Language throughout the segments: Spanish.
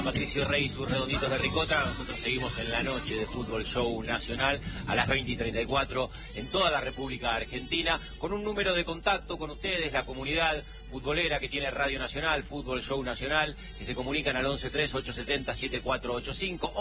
Patricio Rey y sus redonditos de ricota. Nosotros seguimos en la noche de Fútbol Show Nacional a las 20:34 en toda la República Argentina, con un número de contacto con ustedes, la comunidad futbolera que tiene Radio Nacional, Fútbol Show Nacional, que se comunican al 11-3-870-7485,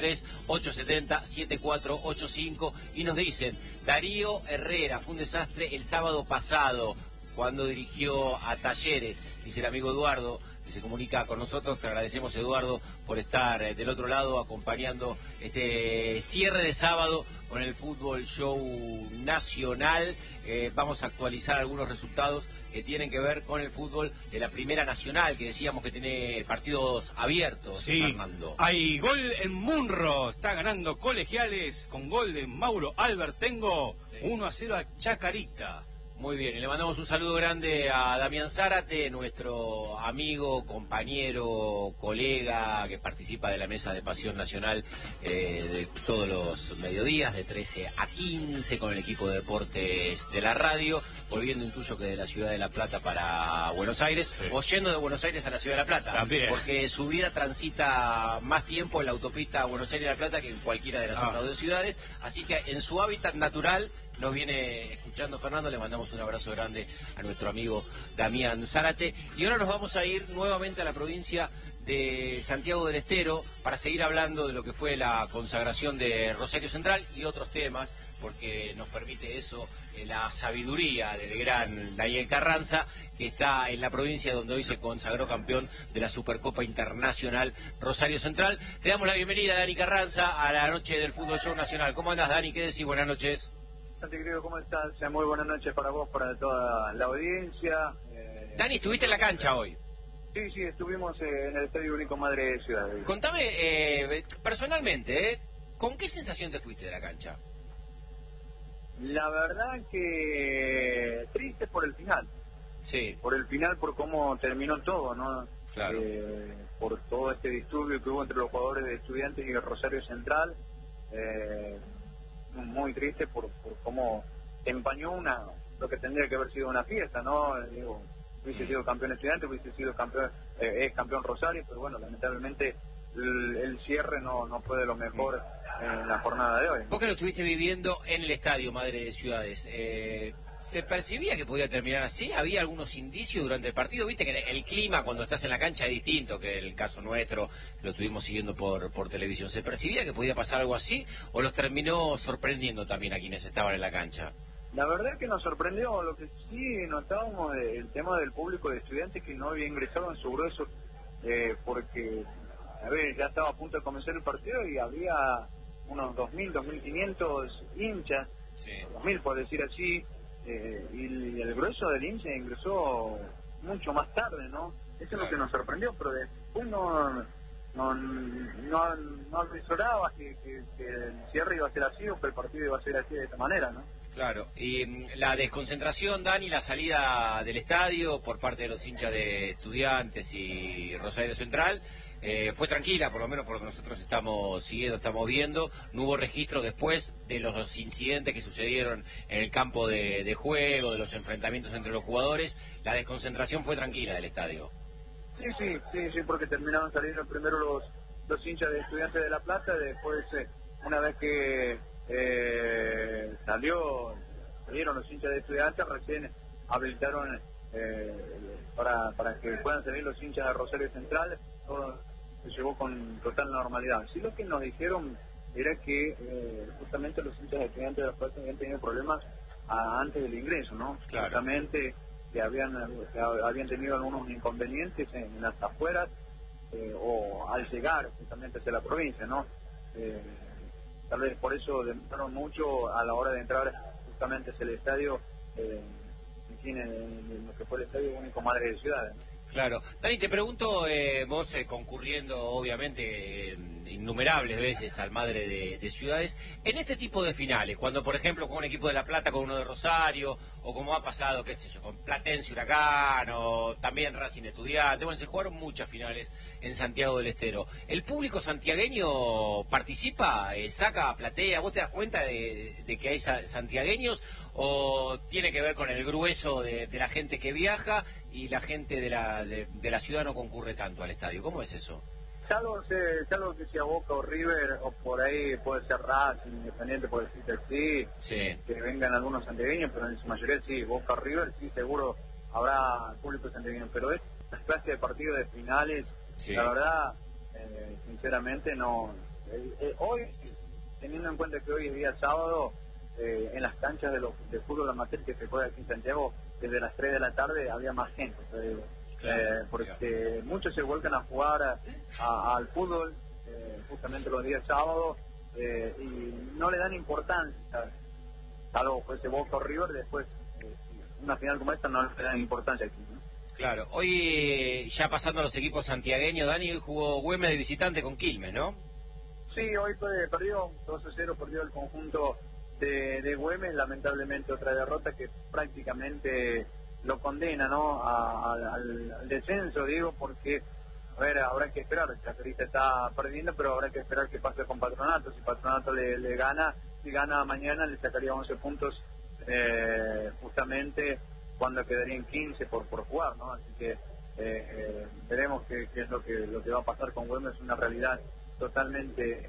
11-3-870-7485, y nos dicen: Darío Herrera fue un desastre el sábado pasado cuando dirigió a Talleres. Dice el amigo Eduardo, que se comunica con nosotros. Te agradecemos, Eduardo, por estar del otro lado acompañando este cierre de sábado con el Fútbol Show Nacional. Vamos a actualizar algunos resultados que tienen que ver con el fútbol de la Primera Nacional, que decíamos que tiene partidos abiertos. Sí, Armando. Hay gol en Munro, está ganando Colegiales con gol de Mauro Albertengo, sí. 1-0 a Chacarita. Muy bien, y le mandamos un saludo grande a Damián Zárate, nuestro amigo, compañero, colega, que participa de la Mesa de Pasión Nacional de todos los mediodías, de 13 a 15, con el equipo de deportes de la radio, volviendo incluso que de la ciudad de La Plata para Buenos Aires, sí, o yendo de Buenos Aires a la ciudad de La Plata, también, porque su vida transita más tiempo en la autopista Buenos Aires-La Plata que en cualquiera de las otras dos ciudades, así que en su hábitat natural nos viene escuchando Fernando. Le mandamos un abrazo grande a nuestro amigo Damián Zárate. Y ahora nos vamos a ir nuevamente a la provincia de Santiago del Estero para seguir hablando de lo que fue la consagración de Rosario Central y otros temas, porque nos permite eso la sabiduría del gran Daniel Carranza, que está en la provincia donde hoy se consagró campeón de la Supercopa Internacional Rosario Central. Te damos la bienvenida, Dani Carranza, a la noche del Fútbol Show Nacional. ¿Cómo andas, Dani? ¿Qué decís? Buenas noches. Santi, querido, ¿cómo estás? Muy buenas noches para vos, para toda la audiencia. Dani, ¿estuviste en la cancha hoy? Sí, estuvimos en el Estadio Único Madre de Ciudad. Contame, personalmente, ¿con qué sensación te fuiste de la cancha? La verdad que triste por el final. Sí. Por el final, por cómo terminó todo, ¿no? Claro. Por todo este disturbio que hubo entre los jugadores de Estudiantes y el Rosario Central. Muy triste por cómo empañó lo que tendría que haber sido una fiesta, ¿no? Digo, hubiese sido campeón Estudiante, hubiese sido campeón, es campeón Rosario, pero bueno, lamentablemente el cierre no fue de lo mejor en la jornada de hoy. Vos que lo estuviste viviendo en el estadio Madre de Ciudades, ¿se percibía que podía terminar así? ¿Había algunos indicios durante el partido? Viste que el clima cuando estás en la cancha es distinto que el caso nuestro, lo estuvimos siguiendo por televisión. ¿Se percibía que podía pasar algo así o los terminó sorprendiendo también a quienes estaban en la cancha? La verdad es que nos sorprendió. Lo que sí notábamos el tema del público de Estudiantes, que no había ingresado en su grueso, porque ya estaba a punto de comenzar el partido y había unos 2.000, 2.500 hinchas, sí, 2.000 por decir así. Y el grueso del hincha ingresó mucho más tarde, ¿no? Eso es lo que nos sorprendió, pero después no avisoraba que el cierre iba a ser así o que el partido iba a ser así de esta manera, ¿no? Claro, y la desconcentración, Dani, la salida del estadio por parte de los hinchas de Estudiantes y Rosario Central, fue tranquila, por lo menos por lo que nosotros estamos siguiendo, estamos viendo. No hubo registro después de los incidentes que sucedieron en el campo de juego, de los enfrentamientos entre los jugadores. La desconcentración fue tranquila del estadio. Sí, porque terminaron saliendo primero los hinchas de Estudiantes de La Plata, después una vez que salieron los hinchas de Estudiantes, recién habilitaron para que puedan salir los hinchas de Rosario Central. Todo se llevó con total normalidad. Sí, lo que nos dijeron era que justamente los hinchas de Estudiantes de La Plata habían tenido problemas antes del ingreso, ¿no? Claro. Justamente que habían tenido algunos inconvenientes en las afueras o al llegar justamente hacia la provincia, ¿no? Tal vez por eso demoraron mucho a la hora de entrar justamente hacia el estadio, en lo que fue el Estadio Único Madre de Ciudad, ¿no? Claro. Dani, te pregunto, vos concurriendo obviamente innumerables veces al Madre de Ciudades, en este tipo de finales, cuando por ejemplo con un equipo de La Plata, con uno de Rosario, o como ha pasado, qué sé yo, con Platense Huracán, o también Racing Estudiante, bueno, se jugaron muchas finales en Santiago del Estero. ¿El público santiagueño participa, saca, platea? ¿Vos te das cuenta de que hay santiagueños? ¿O tiene que ver con el grueso de la gente que viaja y la gente de la ciudad no concurre tanto al estadio? ¿Cómo es eso? salvo que sea Boca o River, o por ahí puede ser Racing, Independiente, por decirte así, Sí. que vengan algunos santiagueños, pero en su mayoría sí, Boca o River, sí, seguro habrá público santiagueño, pero esta clase de partidos de finales, Sí. la verdad, sinceramente no. Hoy, teniendo en cuenta que hoy es día sábado, en las canchas de fútbol amateur que se juega aquí en Santiago, desde las 3 de la tarde había más gente, te digo. Claro, Porque muchos se vuelcan a jugar al fútbol justamente los días sábados y no le dan importancia, salvo fuese Boca o River, después una final como esta no le dan importancia aquí, ¿no? Claro, hoy ya pasando a los equipos santiagueños, Dani, hoy jugó Güemes de visitante con Quilmes, ¿no? Sí, hoy perdió 2-0, perdió el conjunto de Güemes, lamentablemente otra derrota que prácticamente lo condena, ¿no? Al descenso, digo, porque, a ver, habrá que esperar, el Chacarita está perdiendo, pero habrá que esperar qué pasa con Patronato. Si Patronato le gana, si gana mañana le sacaría 11 puntos justamente cuando quedarían 15 por jugar, ¿no? Así que veremos qué es lo que va a pasar con Güemes. Es una realidad totalmente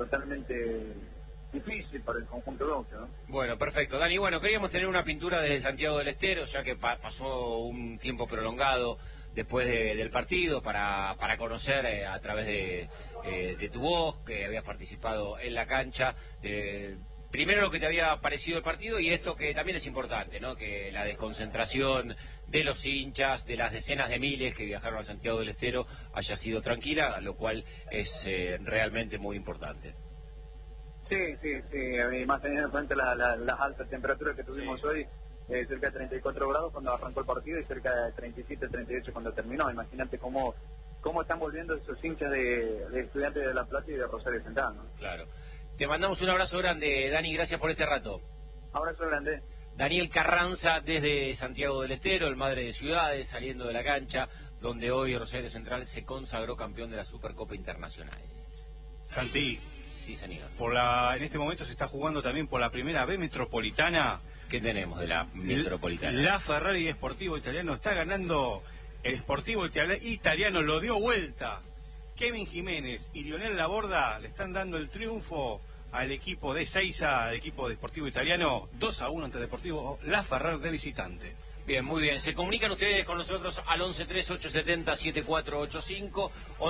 difícil para el conjunto Gaucho, ¿no? Bueno, perfecto. Dani, bueno, queríamos tener una pintura desde Santiago del Estero, ya que pasó un tiempo prolongado después del partido, para conocer a través de tu voz, que habías participado en la cancha, primero lo que te había parecido el partido y esto que también es importante, ¿no? Que la desconcentración de los hinchas, de las decenas de miles que viajaron a Santiago del Estero, haya sido tranquila, lo cual es realmente muy importante. Sí, y más teniendo en cuenta las altas temperaturas que tuvimos hoy, cerca de 34 grados cuando arrancó el partido y cerca de 37, 38 cuando terminó. Imagínate cómo están volviendo esos hinchas de Estudiantes de La Plata y de Rosario Central, ¿no? Claro. Te mandamos un abrazo grande, Dani, gracias por este rato. Abrazo grande. Daniel Carranza desde Santiago del Estero, el Madre de Ciudades, saliendo de la cancha, donde hoy Rosario Central se consagró campeón de la Supercopa Internacional. Santi, Sí, señor. en este momento se está jugando también por la primera B metropolitana. ¿Qué tenemos de la metropolitana? La Ferrari Sportivo Italiano está ganando. El Sportivo Italiano lo dio vuelta. Kevin Jiménez y Lionel Laborda le están dando el triunfo al equipo de Seiza, al equipo de Sportivo Italiano, 2-1 ante Deportivo La Ferrari de visitante. Bien, muy bien. Se comunican ustedes con nosotros al 113870-7485,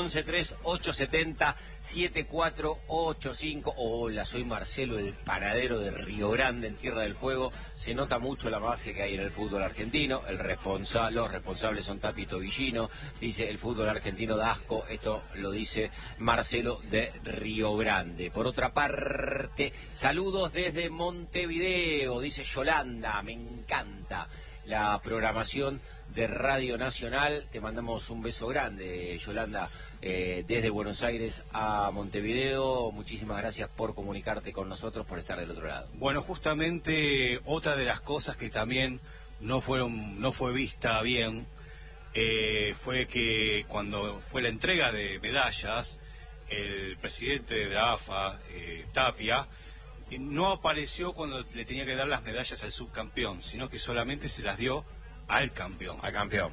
113870-7485. Hola, soy Marcelo, el panadero de Río Grande, en Tierra del Fuego. Se nota mucho la magia que hay en el fútbol argentino. Los responsables son Tapito Villino. Dice, el fútbol argentino da asco. Esto lo dice Marcelo de Río Grande. Por otra parte, saludos desde Montevideo, dice Yolanda. Me encanta la programación de Radio Nacional. Te mandamos un beso grande, Yolanda, desde Buenos Aires a Montevideo. Muchísimas gracias por comunicarte con nosotros, por estar del otro lado. Bueno, justamente otra de las cosas que también no fue vista bien fue que cuando fue la entrega de medallas, el presidente de la AFA, Tapia, no apareció cuando le tenía que dar las medallas al subcampeón, sino que solamente se las dio al campeón. Al campeón.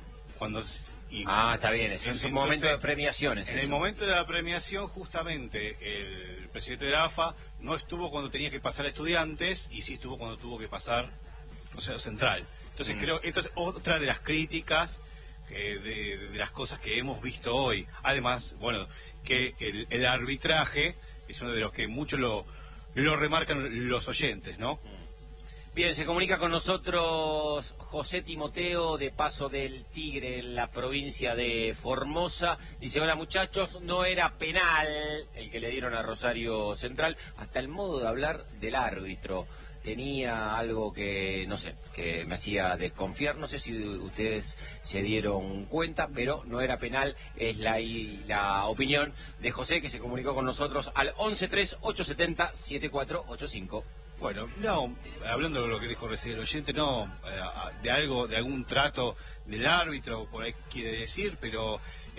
Está bien, eso es un momento de premiaciones. En el momento de la premiación, justamente, el presidente de la AFA no estuvo cuando tenía que pasar a Estudiantes y sí estuvo cuando tuvo que pasar Rosario Central. Entonces creo, esto es otra de las críticas de las cosas que hemos visto hoy. Además, bueno, que el arbitraje es uno de los que muchos lo remarcan los oyentes, ¿no? Bien, se comunica con nosotros José Timoteo de Paso del Tigre, en la provincia de Formosa. Dice, hola muchachos, no era penal el que le dieron a Rosario Central. Hasta el modo de hablar del árbitro tenía algo que, no sé, que me hacía desconfiar. No sé si ustedes se dieron cuenta, pero no era penal. Es la opinión de José, que se comunicó con nosotros al 113870-7485. Bueno, no, hablando de lo que dijo recién el oyente, no, de algún trato del árbitro, por ahí quiere decir, pero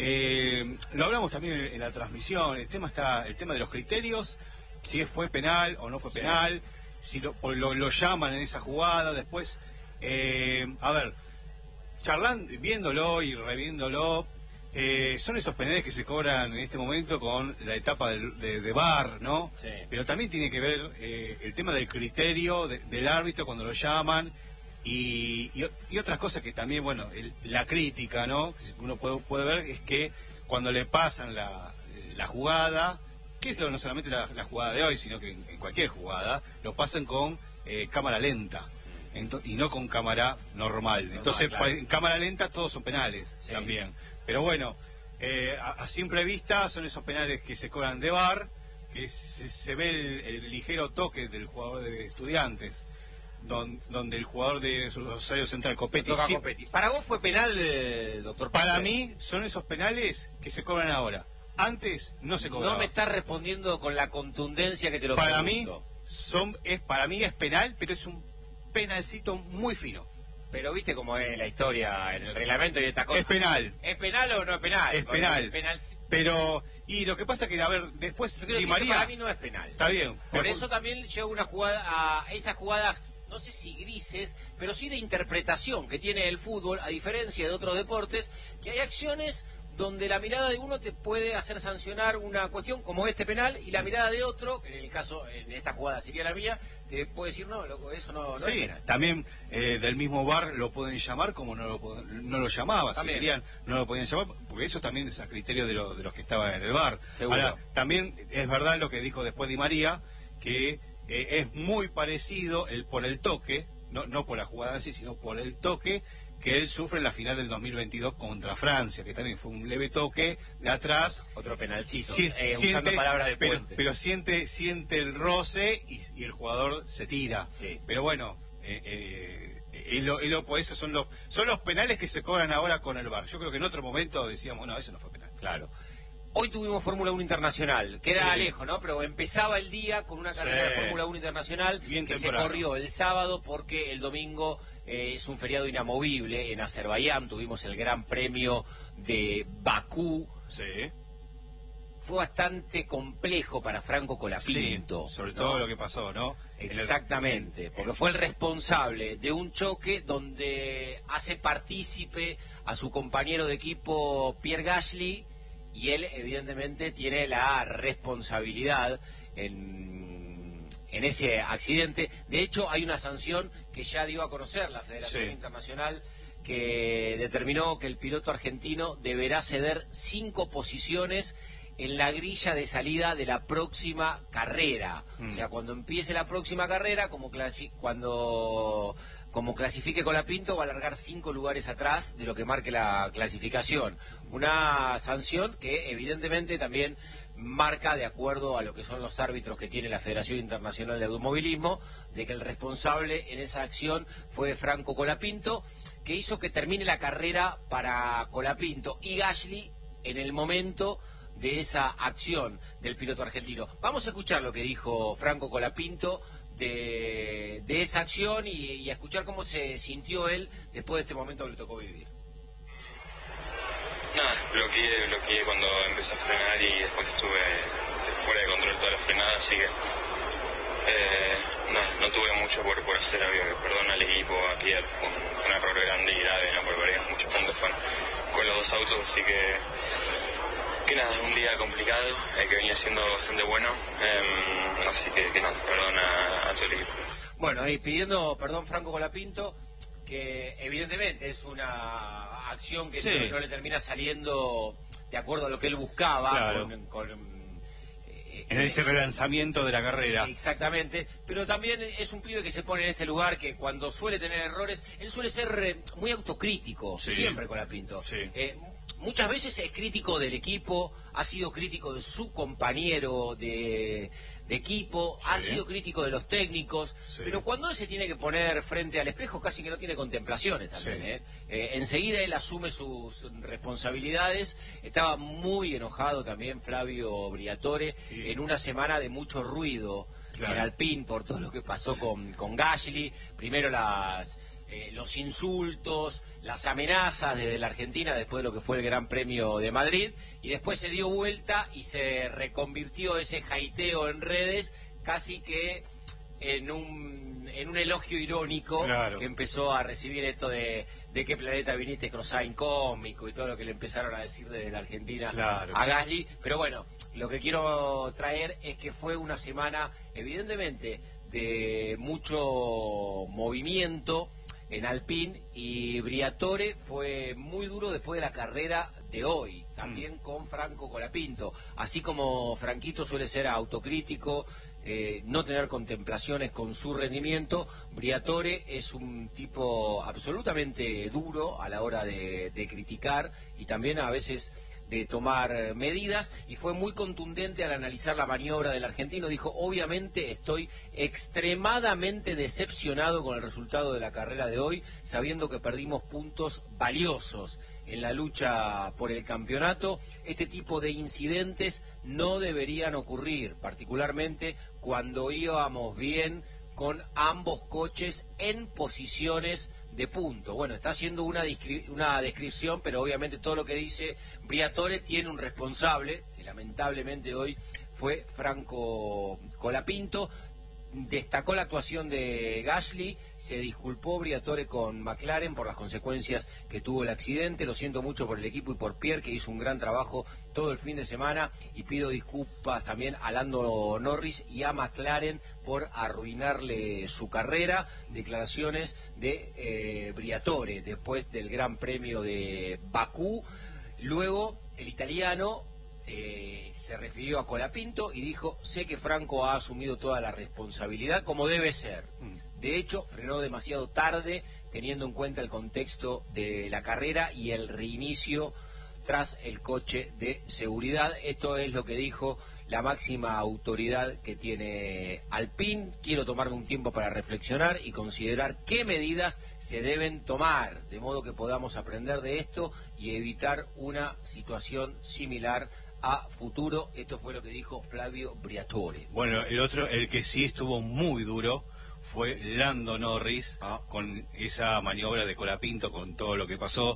lo hablamos también en la transmisión. El tema de los criterios, si fue penal o no fue penal, si lo llaman en esa jugada, después, charlando, viéndolo y reviéndolo, son esos penales que se cobran en este momento con la etapa de VAR, ¿no? Sí. Pero también tiene que ver el tema del criterio del árbitro cuando lo llaman y otras cosas que también, bueno, la crítica, ¿no? Que uno puede ver es que cuando le pasan la jugada, que esto no solamente la jugada de hoy, sino que en cualquier jugada, lo pasan con cámara lenta. Y no con cámara normal. Entonces, claro. En cámara lenta todos son penales también. Pero bueno, a simple vista son esos penales que se cobran de VAR, que se ve el ligero toque del jugador de Estudiantes, donde el jugador de Rosario Central, Copetti. ¿Para vos fue penal, doctor? Para mí son esos penales que se cobran ahora. Antes no se cobraban. No me estás respondiendo con la contundencia que te lo para pregunto. Para mí es penal, pero es un penalcito muy fino. Pero viste cómo es la historia en el reglamento y estas cosas. Es penal. ¿Es penal o no es penal? Es penal. Pero, y lo que pasa que, a ver, después yo creo Di que María... para mí no es penal. Está bien. Por eso también llevo una jugada a esas jugadas, no sé si grises, pero sí de interpretación que tiene el fútbol, a diferencia de otros deportes, que hay acciones donde la mirada de uno te puede hacer sancionar una cuestión como este penal, y la mirada de otro, que en el caso, en esta jugada sería la mía, te puede decir, no, loco, eso no es penal. También del mismo VAR lo pueden llamar como no lo llamaba, si querían, no lo podían llamar, porque eso también es a criterio de los que estaban en el VAR. Seguro. Ahora, también es verdad lo que dijo después Di María, que es muy parecido por el toque, no por la jugada así, sino por el toque que él sufre en la final del 2022 contra Francia, que también fue un leve toque de atrás. Otro penalcito, usando palabras de Puente. Pero siente el roce y el jugador se tira. Sí. Pero bueno, por eso son los penales que se cobran ahora con el VAR. Yo creo que en otro momento decíamos, no, eso no fue penal. Claro. Hoy tuvimos Fórmula 1 Internacional, queda lejos, ¿no? Pero empezaba el día con una carrera de Fórmula 1 Internacional que se corrió el sábado porque el domingo es un feriado inamovible en Azerbaiyán. Tuvimos el Gran Premio de Bakú. Sí. Fue bastante complejo para Franco Colapinto. Sí, sobre todo lo que pasó, ¿no? Exactamente, porque fue el responsable de un choque donde hace partícipe a su compañero de equipo Pierre Gasly, y él evidentemente tiene la responsabilidad en ese accidente. De hecho, hay una sanción que ya dio a conocer la Federación Internacional, que determinó que el piloto argentino deberá ceder 5 posiciones en la grilla de salida de la próxima carrera. O sea, cuando empiece la próxima carrera, como clasifique Colapinto, va a largar 5 lugares atrás de lo que marque la clasificación. Una sanción que evidentemente también marca, de acuerdo a lo que son los árbitros que tiene la Federación Internacional de Automovilismo, de que el responsable en esa acción fue Franco Colapinto, que hizo que termine la carrera para Colapinto y Gasly en el momento de esa acción del piloto argentino. Vamos a escuchar lo que dijo Franco Colapinto de esa acción y a escuchar cómo se sintió él después de este momento que le tocó vivir. Nada, bloqueé cuando empecé a frenar y después estuve fuera de control toda la frenada, así que no tuve mucho por hacer. Perdón al equipo, a Pierre, fue un error grande y grave, ¿no? Porque perdimos muchos puntos con los dos autos, así que nada, un día complicado, que venía siendo bastante bueno, así que nada, perdón a todo el equipo. Bueno, y pidiendo perdón Franco Colapinto, que evidentemente es una acción que no le termina saliendo de acuerdo a lo que él buscaba, claro, en ese relanzamiento de la carrera. Exactamente, pero también es un pibe que se pone en este lugar que cuando suele tener errores, él suele ser muy autocrítico, siempre Colapinto. Muchas veces es crítico del equipo, ha sido crítico de su compañero de equipo, ha sido crítico de los técnicos, pero cuando él se tiene que poner frente al espejo casi que no tiene contemplaciones también. Enseguida él asume sus responsabilidades. Estaba muy enojado también Flavio Briatore en una semana de mucho ruido en Alpine por todo lo que pasó con Gasly. Primero los insultos, las amenazas desde la Argentina después de lo que fue el Gran Premio de Madrid, y después se dio vuelta y se reconvirtió ese jaiteo en redes casi que en un elogio irónico que empezó a recibir esto de de qué planeta viniste, Crossain cómico y todo lo que le empezaron a decir desde la Argentina Claro. a Gasly. Pero bueno, lo que quiero traer es que fue una semana, evidentemente, de mucho movimiento en Alpine, y Briatore fue muy duro después de la carrera de hoy, también con Franco Colapinto. Así como Franquito suele ser autocrítico, no tener contemplaciones con su rendimiento, Briatore es un tipo absolutamente duro a la hora de criticar y también a veces de tomar medidas, y fue muy contundente al analizar la maniobra del argentino. Dijo: obviamente estoy extremadamente decepcionado con el resultado de la carrera de hoy, sabiendo que perdimos puntos valiosos en la lucha por el campeonato. Este tipo de incidentes no deberían ocurrir, particularmente cuando íbamos bien con ambos coches en posiciones de punto. Bueno, está haciendo una descripción, pero obviamente todo lo que dice Briatore tiene un responsable, que lamentablemente hoy fue Franco Colapinto. Destacó la actuación de Gasly, se disculpó Briatore con McLaren por las consecuencias que tuvo el accidente. Lo siento mucho por el equipo y por Pierre, que hizo un gran trabajo todo el fin de semana, y pido disculpas también a Lando Norris y a McLaren por arruinarle su carrera. Declaraciones de Briatore después del Gran Premio de Bakú. Luego el italiano se refirió a Colapinto y dijo: sé que Franco ha asumido toda la responsabilidad como debe ser. De hecho, frenó demasiado tarde, teniendo en cuenta el contexto de la carrera y el reinicio tras el coche de seguridad. Esto es lo que dijo la máxima autoridad que tiene Alpine. Quiero tomarme un tiempo para reflexionar y considerar qué medidas se deben tomar, de modo que podamos aprender de esto y evitar una situación similar a futuro. Esto fue lo que dijo Flavio Briatore. Bueno, el que sí estuvo muy duro fue Lando Norris, con esa maniobra de Colapinto, con todo lo que pasó,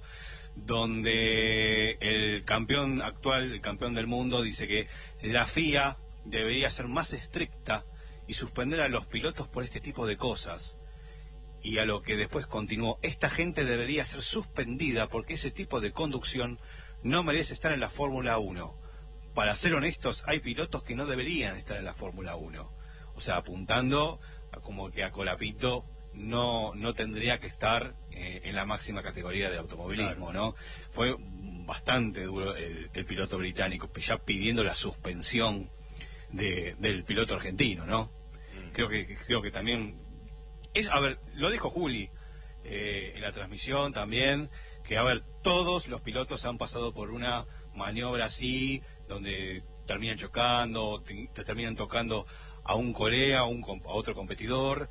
donde el campeón actual, el campeón del mundo, dice que la FIA debería ser más estricta y suspender a los pilotos por este tipo de cosas. Y a lo que después continuó: esta gente debería ser suspendida porque ese tipo de conducción no merece estar en la Fórmula 1. Para ser honestos, hay pilotos que no deberían estar en la Fórmula 1. O sea, apuntando a como que a Colapinto no tendría que estar en la máxima categoría del automovilismo, ¿no? Fue bastante duro el piloto británico, ya pidiendo la suspensión del piloto argentino, ¿no? Creo que también a ver, lo dijo Juli en la transmisión también, que a ver, todos los pilotos han pasado por una maniobra así, donde terminan chocando, te terminan tocando a un colega, a otro competidor,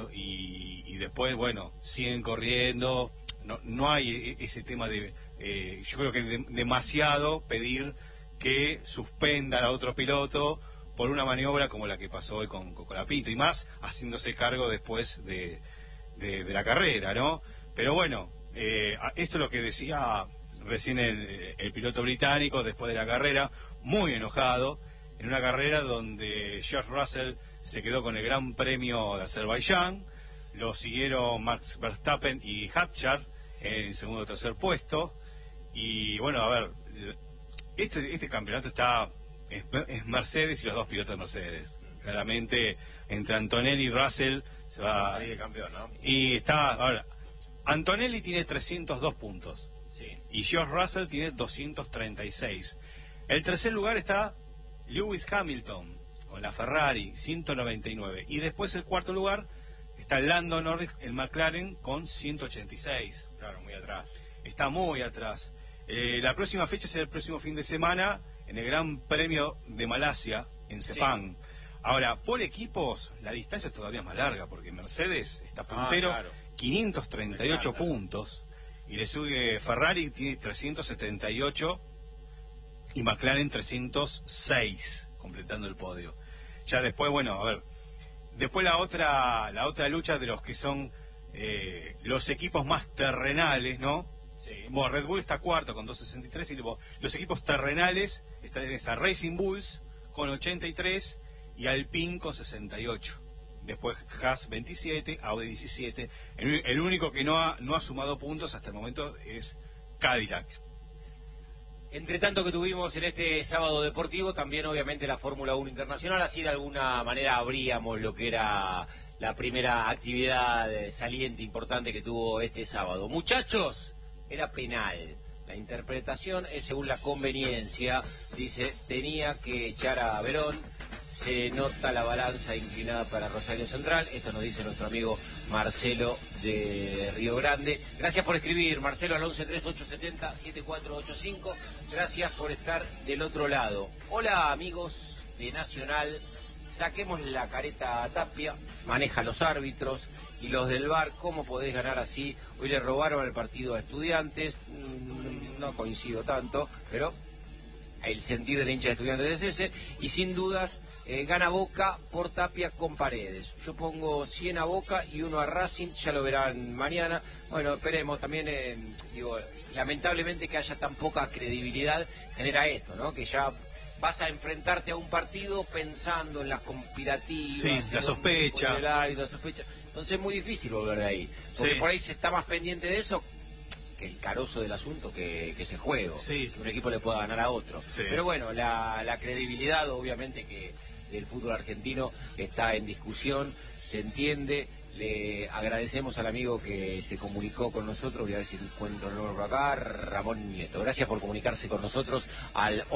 y después, bueno, siguen corriendo. No hay ese tema de yo creo que demasiado pedir que suspendan a otro piloto por una maniobra como la que pasó hoy con Colapinto, y más haciéndose cargo después de la carrera, ¿no? Pero bueno, esto es lo que decía recién el piloto británico después de la carrera, muy enojado, en una carrera donde George Russell se quedó con el Gran Premio de Azerbaiyán, lo siguieron Max Verstappen y Hadjar en segundo o tercer puesto, y bueno, a ver, este campeonato es Mercedes y los dos pilotos de Mercedes. Claramente, entre Antonelli y Russell se va a salir de campeón, ¿no? Y ahora, Antonelli tiene 302 puntos. Sí. Y George Russell tiene 236. El tercer lugar está Lewis Hamilton con la Ferrari, 199. Y después el cuarto lugar está Lando Norris, el McLaren, con 186. Claro, muy atrás. Está muy atrás. La próxima fecha será el próximo fin de semana en el Gran Premio de Malasia, en Sepang. Sí. Ahora, por equipos, la distancia es todavía más larga, porque Mercedes está puntero, claro. 538 puntos. Y le sigue Ferrari, tiene 378, y McLaren 306, completando el podio. Ya después, bueno, a ver, después la otra lucha de los que son los equipos más terrenales, ¿no? Sí. Bueno, Red Bull está cuarto con 263, y los equipos terrenales están en esa Racing Bulls con 83 y Alpine con 68. después Haas 27, Audi 17. El único que no ha sumado puntos hasta el momento es Cadillac. Entre tanto que tuvimos en este sábado deportivo, también obviamente la Fórmula 1 Internacional, así de alguna manera abríamos lo que era la primera actividad saliente importante que tuvo este sábado. Muchachos, era penal. La interpretación es según la conveniencia. Dice, tenía que echar a Verón. Se nota la balanza inclinada para Rosario Central. Esto nos dice nuestro amigo Marcelo de Río Grande. Gracias por escribir, Marcelo, al 113870-7485. Gracias por estar del otro lado. Hola, amigos de Nacional. Saquemos la careta a Tapia. Maneja los árbitros y los del VAR. ¿Cómo podés ganar así? Hoy le robaron el partido a Estudiantes. No coincido tanto, pero el sentir del hincha de Estudiantes es ese. Y sin dudas, gana Boca por Tapia con Paredes. Yo pongo 100 a Boca y 1 a Racing, ya lo verán mañana. Bueno, esperemos también, lamentablemente que haya tan poca credibilidad genera esto, ¿no? Que ya vas a enfrentarte a un partido pensando en las conspirativas, sí, la sospecha. Entonces es muy difícil volver de ahí, porque por ahí se está más pendiente de eso que el carozo del asunto que ese juego, que un equipo le pueda ganar a otro. Pero bueno, la credibilidad obviamente que del fútbol argentino está en discusión, se entiende. Le agradecemos al amigo que se comunicó con nosotros, voy a ver si encuentro el número por acá, Ramón Nieto. Gracias por comunicarse con nosotros al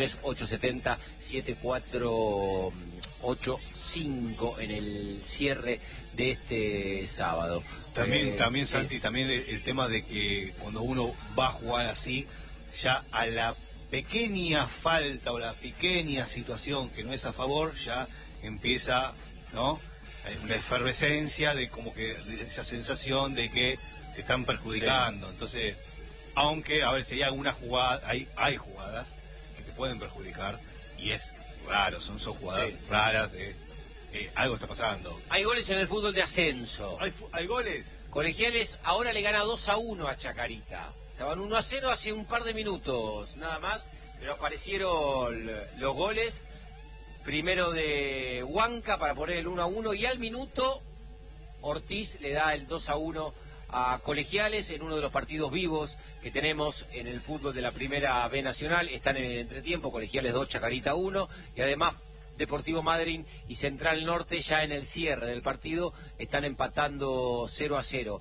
113870-7485 en el cierre de este sábado. También Santi, también el tema de que cuando uno va a jugar así, ya a la pequeña falta o la pequeña situación que no es a favor, ya empieza, ¿no?, una efervescencia de como que de esa sensación de que te están perjudicando. Entonces, aunque a ver si hay alguna jugada, hay jugadas que te pueden perjudicar y es raro, son jugadas raras de algo está pasando. Hay goles en el fútbol de ascenso. ¿Hay goles? Colegiales ahora le gana 2-1 a Chacarita. Estaban 1-0 hace un par de minutos, nada más, pero aparecieron los goles. Primero de Huanca para poner el 1-1 y al minuto Ortiz le da el 2-1 a Colegiales en uno de los partidos vivos que tenemos en el fútbol de la Primera B Nacional. Están en el entretiempo, Colegiales 2, Chacarita 1 y además Deportivo Madryn y Central Norte ya en el cierre del partido están empatando 0-0.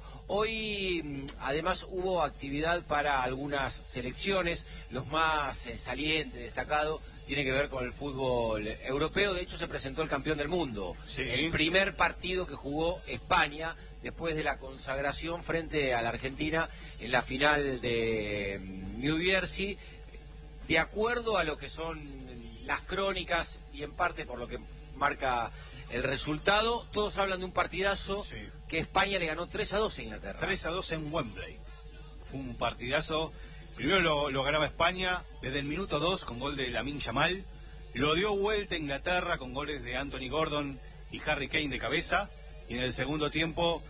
Hoy además hubo actividad para algunas selecciones, los más salientes, destacados, tiene que ver con el fútbol europeo. De hecho se presentó el campeón del mundo, el primer partido que jugó España después de la consagración frente a la Argentina en la final de New Jersey. De acuerdo a lo que son las crónicas y en parte por lo que marca el resultado, todos hablan de un partidazo que España le ganó 3-2 a Inglaterra. 3-2 en Wembley. Fue un partidazo. Primero lo ganaba España desde el minuto 2 con gol de Lamine Yamal. Lo dio vuelta a Inglaterra con goles de Anthony Gordon y Harry Kane de cabeza. Y en el segundo tiempo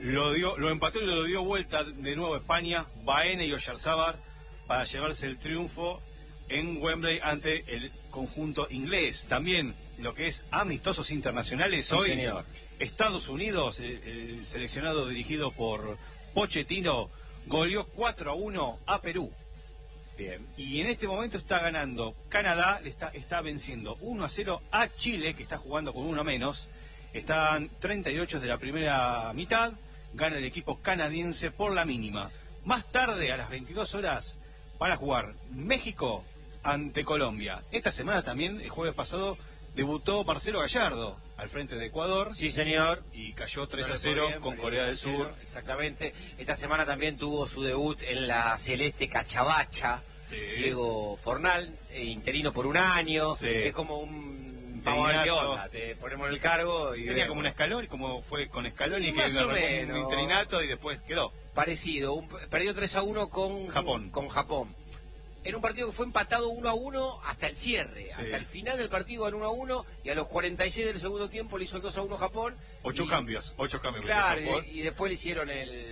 lo empató y lo dio vuelta de nuevo a España, Baena y Oyarzabal, para llevarse el triunfo en Wembley ante el conjunto inglés. También lo que es amistosos internacionales. Sí, hoy, señor. Estados Unidos, el seleccionado dirigido por Pochettino, goleó 4-1 a Perú. Bien. Y en este momento está ganando Canadá, está venciendo 1-0 a Chile, que está jugando con uno menos. Están 38 de la primera mitad, gana el equipo canadiense por la mínima. Más tarde, a las 22 horas, van a jugar México ante Colombia. Esta semana también, el jueves pasado, debutó Marcelo Gallardo al frente de Ecuador. Sí, señor. Y cayó 3-0 con Corea del Sur. Exactamente. Esta semana también tuvo su debut en la celeste Cachabacha. Sí. Diego Fornal, interino por un año. Sí. Es como un... Vamos a ver qué onda. Te ponemos el cargo y... Sería como un Scaloni, como fue con Scaloni, que más o menos. Un interinato y después quedó. Parecido. Perdió 3-1 con Japón. En un partido que fue empatado 1-1 hasta el cierre, hasta el final del partido van 1-1 y a los 46 del segundo tiempo le hizo el 2-1 Japón. 8 cambios. Claro, y después le hicieron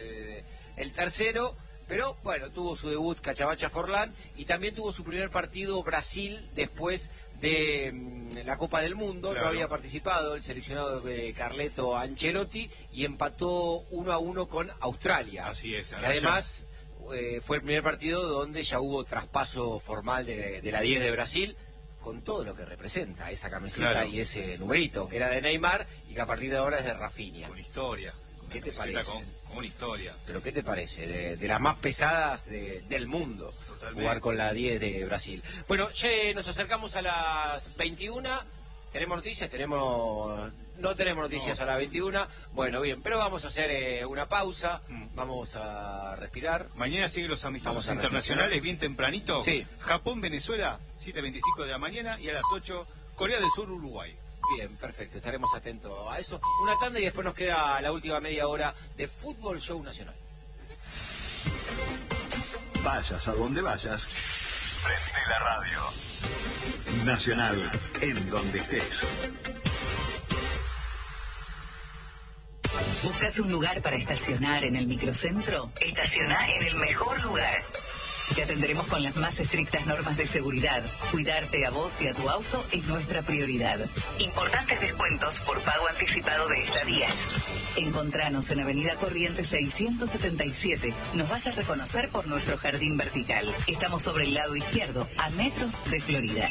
el tercero, pero bueno, tuvo su debut Cachabacha Forlán y también tuvo su primer partido Brasil después de la Copa del Mundo, claro. No había participado el seleccionado de Carleto Ancelotti y empató 1-1 con Australia. Así es. Que además fue el primer partido donde ya hubo traspaso formal de la 10 de Brasil, con todo lo que representa esa camiseta, claro, y ese numerito, que era de Neymar y que a partir de ahora es de Rafinha. Con historia. ¿Qué te parece? Con una historia. ¿Pero qué te parece? De las más pesadas del mundo. Totalmente. Jugar con la 10 de Brasil. Bueno, ya nos acercamos a las 21. ¿Tenemos noticias? No tenemos noticias a las 21. Bueno, bien, pero vamos a hacer una pausa. Vamos a respirar. Mañana siguen los amistosos internacionales, bien tempranito. Sí. Japón, Venezuela, 7:25 de la mañana, y a las 8, Corea del Sur, Uruguay. Bien, perfecto, estaremos atentos a eso. Una tanda y después nos queda la última media hora de Fútbol Show Nacional. Vayas a donde vayas, prende la radio. Nacional, en donde estés. ¿Buscas un lugar para estacionar en el microcentro? Estaciona en el mejor lugar. Te atenderemos con las más estrictas normas de seguridad. Cuidarte a vos y a tu auto es nuestra prioridad. Importantes descuentos por pago anticipado de estadías. Encontranos en Avenida Corrientes 677. Nos vas a reconocer por nuestro jardín vertical. Estamos sobre el lado izquierdo, a metros de Florida.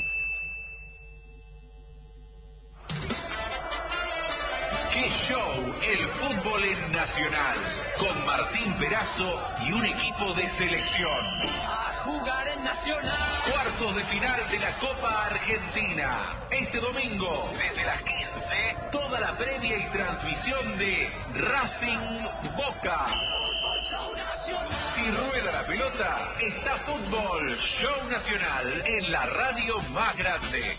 ¡Qué show! El fútbol en Nacional. Con Martín Perazo y un equipo de selección. A jugar en Nacional. Cuartos de final de la Copa Argentina. Este domingo, desde las 15, toda la previa y transmisión de Racing Boca. Si rueda la pelota, está Fútbol Show Nacional en la radio más grande.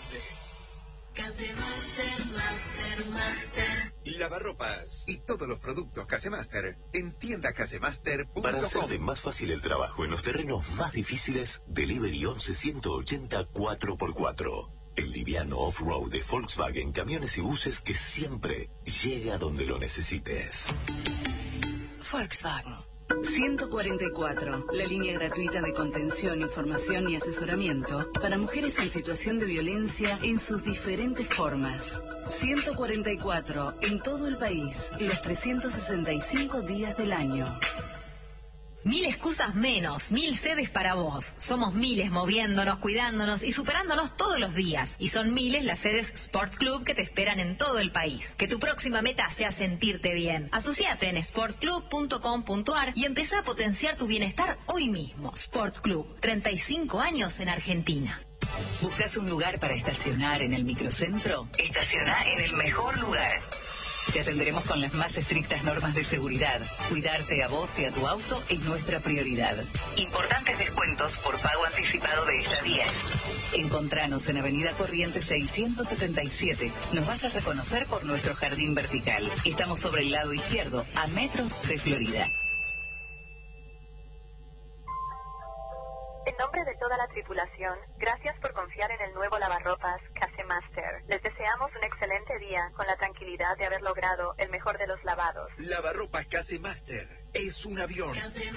Lavarropas y todos los productos Casemaster en tiendacasemaster.com. Para hacerte más fácil el trabajo en los terrenos más difíciles, Delivery 11-180 4x4. El liviano off-road de Volkswagen, camiones y buses que siempre llega donde lo necesites. Volkswagen. 144, la línea gratuita de contención, información y asesoramiento para mujeres en situación de violencia en sus diferentes formas. 144, en todo el país, los 365 días del año. 1000 excusas menos, 1000 sedes para vos. Somos miles moviéndonos, cuidándonos y superándonos todos los días. Y son miles las sedes Sport Club que te esperan en todo el país. Que tu próxima meta sea sentirte bien. Asociate en sportclub.com.ar y empezá a potenciar tu bienestar hoy mismo. Sport Club, 35 años en Argentina. ¿Buscas un lugar para estacionar en el microcentro? Estaciona en el mejor lugar. Te atenderemos con las más estrictas normas de seguridad. Cuidarte a vos y a tu auto es nuestra prioridad. Importantes descuentos por pago anticipado de estadías. Encontranos en Avenida Corrientes 677. Nos vas a reconocer por nuestro jardín vertical. Estamos sobre el lado izquierdo, a metros de Florida. En nombre de toda la tripulación, gracias por confiar en el nuevo lavarropas Casemaster. Les deseamos un excelente día con la tranquilidad de haber logrado el mejor de los lavados. Lavarropas Casemaster es un avión.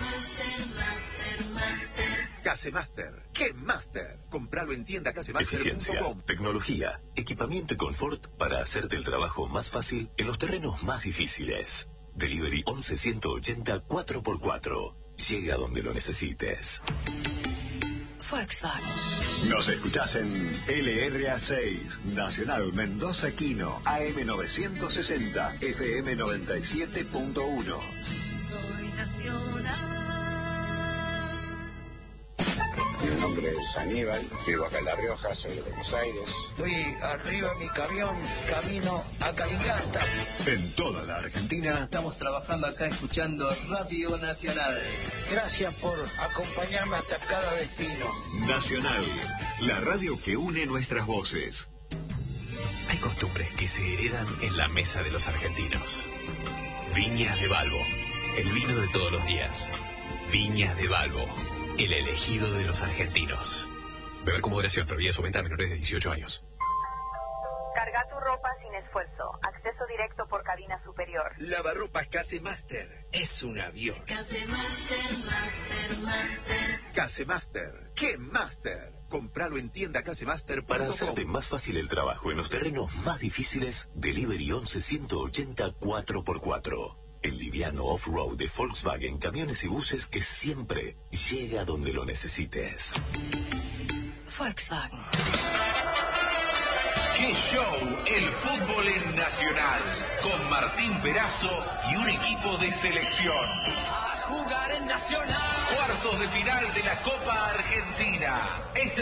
Casemaster, ¿qué Master? Compralo en tiendacasemaster.com. Eficiencia, tecnología, equipamiento y confort para hacerte el trabajo más fácil en los terrenos más difíciles. Delivery 11-180 4x4. Llega donde lo necesites. Volkswagen. Nos escuchás en LRA6, Nacional Mendoza Quino, AM 960, FM 97.1. Soy Nacional. Mi nombre es Aníbal, vivo acá en La Rioja, soy de Buenos Aires. Estoy arriba en mi camión, camino a Calicasta. En toda la Argentina. Estamos trabajando acá escuchando Radio Nacional. Gracias por acompañarme hasta cada destino. Nacional, la radio que une nuestras voces. Hay costumbres que se heredan en la mesa de los argentinos. Viñas de Balbo, el vino de todos los días. Viñas de Balbo, el elegido de los argentinos. Beber con moderación, prohibida su venta a menores de 18 años. Carga tu ropa sin esfuerzo. Acceso directo por cabina superior. Lavarropas Casemaster es un avión. Casemaster, Master. Casemaster, ¿qué Master? Compralo en tiendacasemaster.com. Para hacerte más fácil el trabajo en los terrenos más difíciles, Delivery 11 180 4x4. El liviano off-road de Volkswagen, camiones y buses que siempre llega donde lo necesites. Volkswagen. ¡Qué show! El fútbol en Nacional. Con Martín Perazo y un equipo de selección. A jugar en Nacional. Cuartos de final de la Copa Argentina.